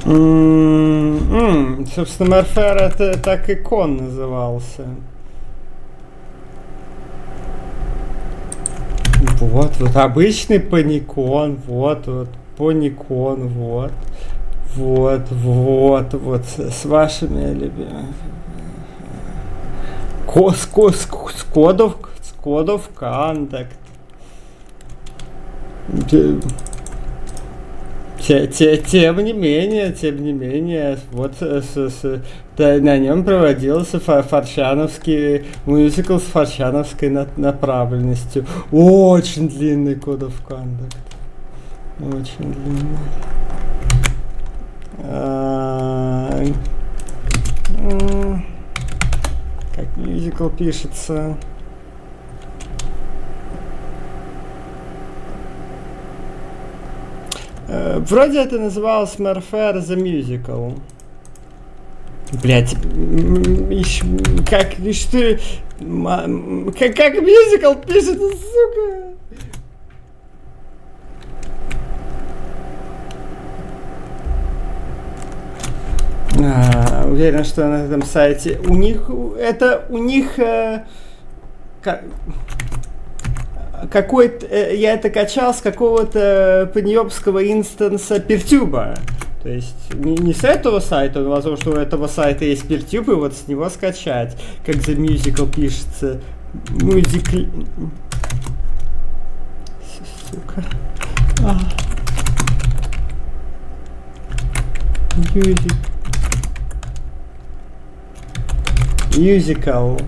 Собственно, Merfair это так и кон назывался. Вот обычный паникон, вот паникон, вот с вашими любимыми. Code of Conduct. Тем не менее, вот на нем проводился форчановский мюзикл с форчановской направленностью. Очень длинный Code of Conduct. Очень длинный. Как мюзикл пишется? Вроде это называлось Merfair the Musical. Блять, как мюзикл пишется, сука? Уверен, что на этом сайте у них какой-то, я это качал с какого-то паньёбского инстанса Пертюба. То есть не с этого сайта, но возможно, что у этого сайта есть Пертюб, и вот с него скачать. Как The Musical пишется. Musical... Сука. Musical.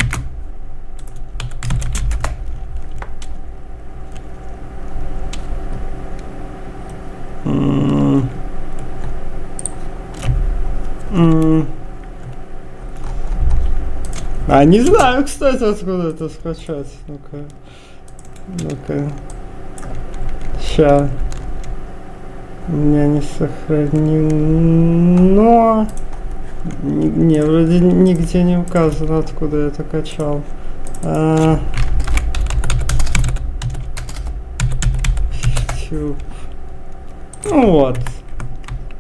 Не знаю, кстати, откуда это скачать. Ну-ка. Ща. У меня не сохранено. Не, вроде нигде не указано, откуда я это качал.